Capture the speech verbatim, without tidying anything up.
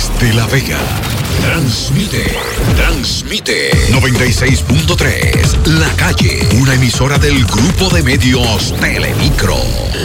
Desde La Vega. Transmite, transmite noventa y seis punto tres La Calle, una emisora del grupo de medios Telemicro.